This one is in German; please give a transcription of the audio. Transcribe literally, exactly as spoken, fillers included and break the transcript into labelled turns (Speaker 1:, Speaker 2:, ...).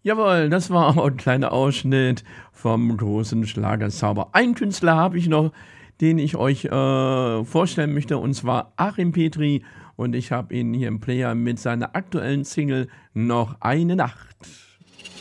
Speaker 1: Jawohl, das war auch ein kleiner Ausschnitt vom großen Schlagerzauber. Einen Künstler habe ich noch, den ich euch äh, vorstellen möchte, und zwar Achim Petri. Und ich habe ihn hier im Player mit seiner aktuellen Single Noch eine Nacht.